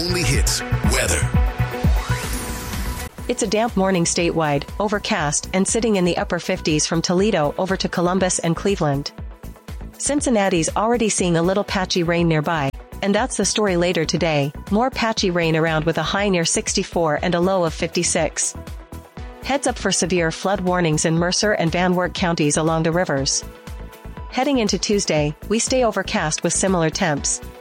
only hits weather. It's a damp morning statewide, overcast, and sitting in the upper 50s from Toledo over to Columbus and Cleveland. Cincinnati's already seeing a little patchy rain nearby, and that's the story later today. More patchy rain around with a high near 64 and a low of 56. Heads up for severe flood warnings in Mercer and Van Wert counties along the rivers. Heading into Tuesday, we stay overcast with similar temps.